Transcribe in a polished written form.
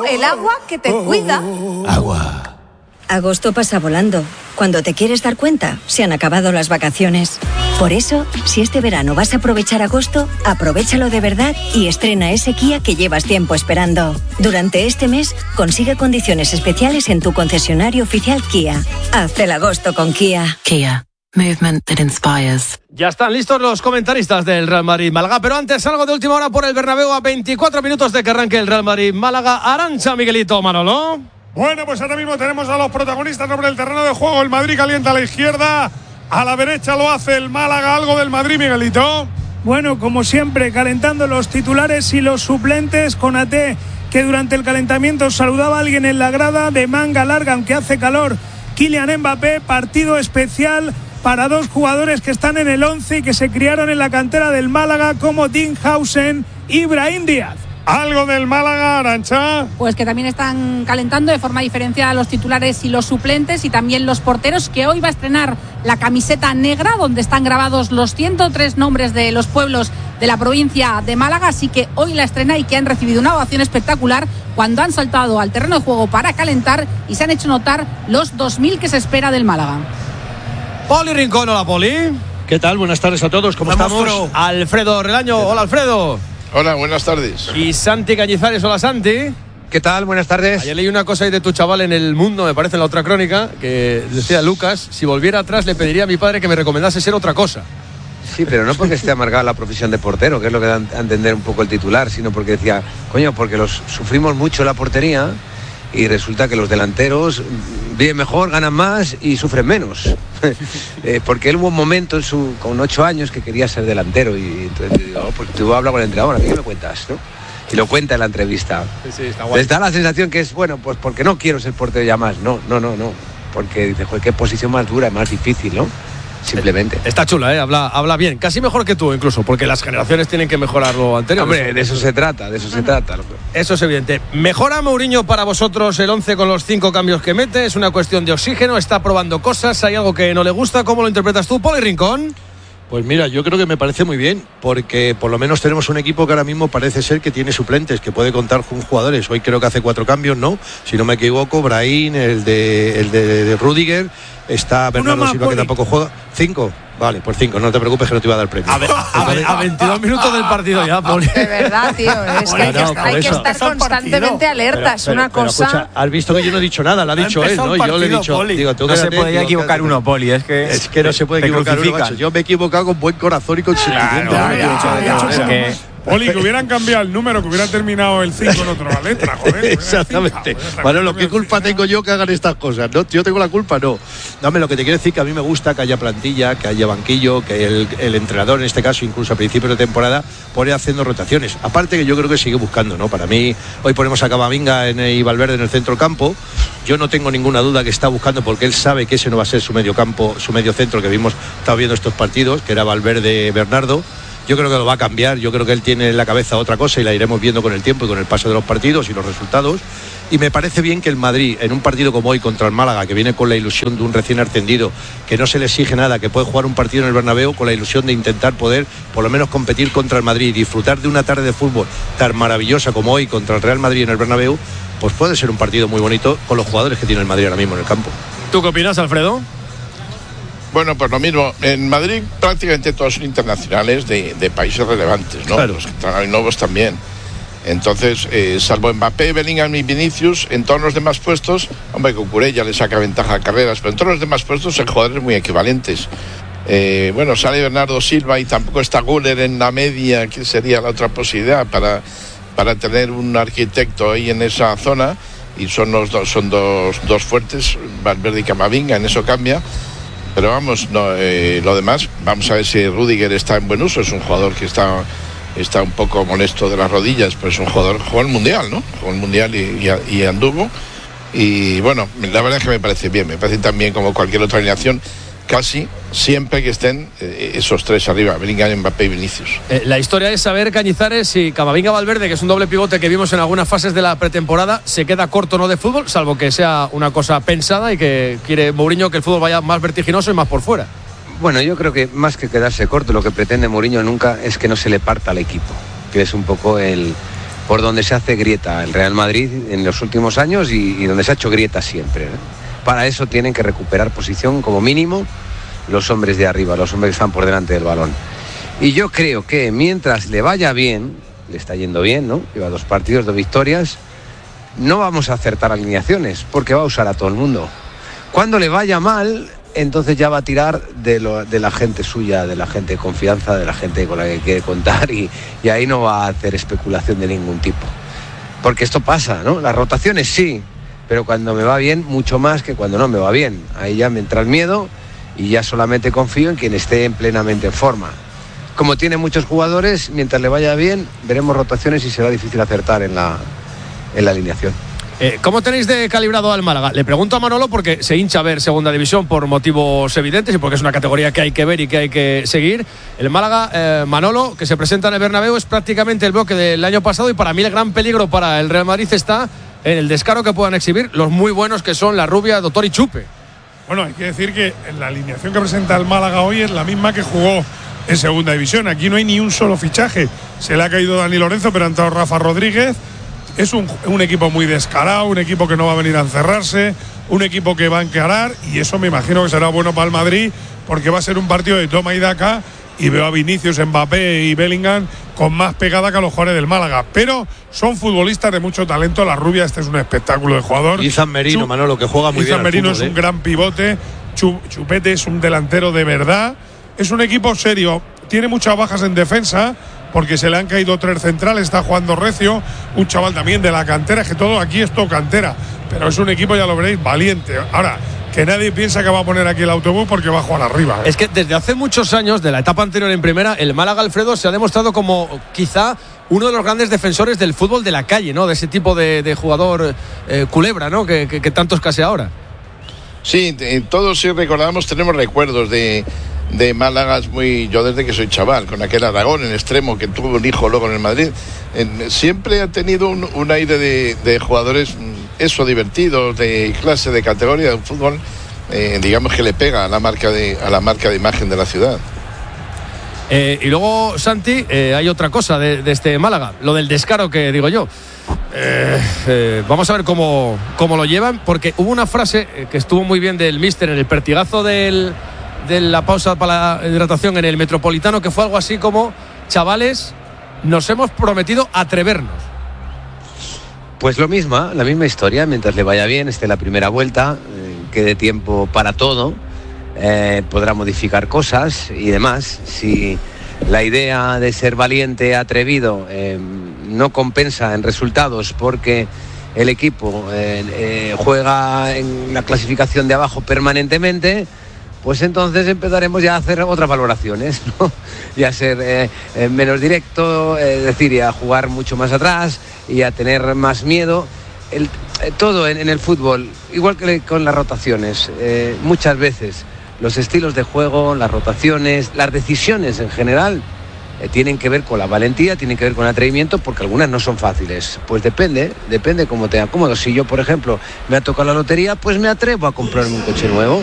el agua que te cuida. Agua. Agosto pasa volando. Cuando te quieres dar cuenta, se han acabado las vacaciones. Por eso, si este verano vas a aprovechar agosto, aprovéchalo de verdad y estrena ese Kia que llevas tiempo esperando. Durante este mes, consigue condiciones especiales en tu concesionario oficial Kia. Haz el agosto con Kia. Kia. Movement that inspires. Ya están listos los comentaristas del Real Madrid-Málaga, pero antes algo de última hora por el Bernabéu a 24 minutos de que arranque el Real Madrid-Málaga. Arantxa, Miguelito, Manolo. Bueno, pues ahora mismo tenemos a los protagonistas sobre el terreno de juego. El Madrid calienta a la izquierda, a la derecha lo hace el Málaga. Algo del Madrid, Miguelito. Bueno, como siempre, calentando los titulares y los suplentes. Konaté, que durante el calentamiento saludaba a alguien en la grada, de manga larga, aunque hace calor. Kylian Mbappé, partido especial para dos jugadores que están en el 11 y que se criaron en la cantera del Málaga, como Dinghausen y Brahim Díaz. Algo del Málaga, Arantxa. Pues que también están calentando de forma diferenciada los titulares y los suplentes, y también los porteros, que hoy va a estrenar la camiseta negra donde están grabados los 103 nombres de los pueblos de la provincia de Málaga. Así que hoy la estrena, y que han recibido una ovación espectacular cuando han saltado al terreno de juego para calentar y se han hecho notar los 2.000 que se espera del Málaga. Poli Rincón, hola Poli. ¿Qué tal? Buenas tardes a todos, ¿cómo estamos? Alfredo Relaño, hola Alfredo. Hola, buenas tardes. Y Santi Cañizares, hola Santi. ¿Qué tal? Buenas tardes. Ayer leí una cosa ahí de tu chaval en El Mundo, me parece, en la otra crónica, que decía Lucas: si volviera atrás le pediría a mi padre que me recomendase ser otra cosa. Sí, pero no porque esté amargada la profesión de portero, que es lo que da a entender un poco el titular, sino porque decía, coño, porque los sufrimos mucho la portería y resulta que los delanteros viven mejor, ganan más y sufren menos. Porque él hubo un momento con 8 años que quería ser delantero, y entonces digo, oh, pues tú hablas con el entrenador, ¿a qué me cuentas, no? Y lo cuenta en la entrevista. Sí, está guay. Les da la sensación que es, bueno, pues porque no quiero ser portero ya más. No. Porque dice, joder, qué posición más dura, más difícil, ¿no? Simplemente. Está chula, habla bien, casi mejor que tú incluso, porque las generaciones tienen que mejorar lo anterior. Hombre, de eso se trata. Eso es evidente. ¿Mejora Mourinho para vosotros el 11 con los 5 cambios que mete? ¿Es una cuestión de oxígeno? ¿Está probando cosas? ¿Hay algo que no le gusta? ¿Cómo lo interpretas tú, Poli Rincón? Pues mira, yo creo que me parece muy bien, porque por lo menos tenemos un equipo que ahora mismo parece ser que tiene suplentes, que puede contar con jugadores. Hoy creo que hace 4 cambios, ¿no? Si no me equivoco, Brahim, el de Rüdiger, está Bernardo Silva, que tampoco juega. 5. Vale, pues 5, no te preocupes que no te iba a dar premio. A 22 minutos del partido ya, Poli. De verdad, tío, es que hay que estar constantemente alerta, es una cosa. Escucha, has visto que yo no he dicho nada, lo ha dicho él, ¿no? Yo le he dicho, digo, no se podía equivocar uno, Poli, es que no se puede equivocar uno, macho. Yo me he equivocado con buen corazón y con sentimiento. Poli, que hubieran cambiado el número, que hubieran terminado el 5 en otra letra, joder. Exactamente. Manolo, ¿qué culpa tengo yo que hagan estas cosas? ¿No? ¿Yo tengo la culpa? No. Dame, lo que te quiero decir, que a mí me gusta que haya plantilla, que haya banquillo, que el entrenador, en este caso, incluso a principios de temporada, pone haciendo rotaciones. Aparte que yo creo que sigue buscando, ¿no? Para mí, hoy ponemos a Camavinga y Valverde en el centro campo. Yo no tengo ninguna duda que está buscando, porque él sabe que ese no va a ser su medio campo, su medio centro que estado viendo estos partidos, que era Valverde, Bernardo. Yo creo que lo va a cambiar, yo creo que él tiene en la cabeza otra cosa y la iremos viendo con el tiempo y con el paso de los partidos y los resultados. Y me parece bien que el Madrid, en un partido como hoy contra el Málaga, que viene con la ilusión de un recién ascendido, que no se le exige nada, que puede jugar un partido en el Bernabéu con la ilusión de intentar poder por lo menos competir contra el Madrid y disfrutar de una tarde de fútbol tan maravillosa como hoy contra el Real Madrid en el Bernabéu, pues puede ser un partido muy bonito con los jugadores que tiene el Madrid ahora mismo en el campo. ¿Tú qué opinas, Alfredo? Bueno, pues lo mismo. En Madrid prácticamente todos son internacionales de países relevantes, ¿no? Claro. Los que están ahí nuevos también. Entonces, salvo Mbappé, Bellingham y Vinicius, en todos los demás puestos, hombre, que Cucurella le saca ventaja a carreras, pero en todos los demás puestos son jugadores muy equivalentes. Bueno, sale Bernardo Silva y tampoco está Güler en la media, que sería la otra posibilidad para tener un arquitecto ahí en esa zona, y son dos fuertes, Valverde y Camavinga, en eso cambia. Pero vamos, lo demás, vamos a ver si Rüdiger está en buen uso. Es un jugador que está un poco molesto de las rodillas, pero es un jugador que jugó el Mundial, ¿no? Jugó el Mundial y anduvo. Y bueno, la verdad es que me parece bien. Me parece también, como cualquier otra alineación, casi siempre que estén esos 3 arriba, Bellingham, Mbappé y Vinicius. La historia es saber, Cañizares, si Camavinga Valverde, que es un doble pivote que vimos en algunas fases de la pretemporada, se queda corto o no de fútbol, salvo que sea una cosa pensada y que quiere Mourinho que el fútbol vaya más vertiginoso y más por fuera. Bueno, yo creo que más que quedarse corto, lo que pretende Mourinho nunca es que no se le parta al equipo, que es un poco el por donde se hace grieta el Real Madrid en los últimos años y donde se ha hecho grieta siempre, ¿eh? Para eso tienen que recuperar posición como mínimo los hombres de arriba, los hombres que están por delante del balón. Y yo creo que mientras le vaya bien, le está yendo bien, ¿no? Lleva 2 partidos, 2 victorias, no vamos a acertar alineaciones porque va a usar a todo el mundo. Cuando le vaya mal, entonces ya va a tirar de la gente suya, de la gente de confianza, de la gente con la que quiere contar y ahí no va a hacer especulación de ningún tipo. Porque esto pasa, ¿no? Las rotaciones sí, pero cuando me va bien, mucho más que cuando no me va bien. Ahí ya me entra el miedo y ya solamente confío en quien esté plenamente en forma. Como tiene muchos jugadores, mientras le vaya bien, veremos rotaciones y será difícil acertar en la alineación. ¿Cómo tenéis de calibrado al Málaga? Le pregunto a Manolo porque se hincha a ver segunda división por motivos evidentes y porque es una categoría que hay que ver y que hay que seguir. El Málaga, Manolo, que se presenta en el Bernabéu, es prácticamente el bloque del año pasado y para mí el gran peligro para el Real Madrid está en el descaro que puedan exhibir los muy buenos que son La Rubia, Doctor y Chupe. Bueno, hay que decir que la alineación que presenta el Málaga hoy es la misma que jugó en segunda división. Aquí no hay ni un solo fichaje. Se le ha caído Dani Lorenzo, pero ha entrado Rafa Rodríguez. Es un equipo muy descarado, un equipo que no va a venir a encerrarse, un equipo que va a encarar y eso me imagino que será bueno para el Madrid porque va a ser un partido de toma y daca y veo a Vinicius, Mbappé y Bellingham con más pegada que a los jugadores del Málaga. Pero son futbolistas de mucho talento. La Rubia, este es un espectáculo de jugador. Y San Merino, Manolo, que juega muy bien. San Merino es un gran pivote. Chupete es un delantero de verdad. Es un equipo serio. Tiene muchas bajas en defensa porque se le han caído 3 centrales. Está jugando Recio, un chaval también de la cantera. Es que todo aquí es todo cantera. Pero es un equipo, ya lo veréis, valiente. Ahora, que nadie piensa que va a poner aquí el autobús porque va a jugar arriba, ¿eh? Es que desde hace muchos años, de la etapa anterior en primera, el Málaga, Alfredo, se ha demostrado como quizá uno de los grandes defensores del fútbol de la calle, ¿no? De ese tipo de jugador culebra, ¿no? Que tanto escasea ahora. Sí, todos sí recordamos, tenemos recuerdos de Málaga, yo desde que soy chaval, con aquel Aragón en extremo que tuvo un hijo luego en el Madrid. Siempre ha tenido un aire de jugadores, eso, divertidos, de clase, de categoría de fútbol, digamos que le pega a la marca de imagen de la ciudad. Y luego, Santi, hay otra cosa de este Málaga, lo del descaro que digo yo. Vamos a ver cómo lo llevan, porque hubo una frase que estuvo muy bien del míster en el pertigazo de la pausa para la hidratación en el Metropolitano, que fue algo así como: chavales, nos hemos prometido atrevernos. Pues la misma historia, mientras le vaya bien, esté la primera vuelta, quede tiempo para todo, podrá modificar cosas y demás. Si la idea de ser valiente, atrevido, no compensa en resultados porque el equipo juega en la clasificación de abajo permanentemente, pues entonces empezaremos ya a hacer otras valoraciones, ¿no? Y a ser menos directo, es decir, y a jugar mucho más atrás y a tener más miedo. Todo en el fútbol, igual que con las rotaciones, muchas veces los estilos de juego, las rotaciones, las decisiones en general tienen que ver con la valentía, tienen que ver con el atrevimiento, porque algunas no son fáciles. Pues depende cómo te acomodo. Si yo, por ejemplo, me ha tocado la lotería, pues me atrevo a comprarme un coche nuevo.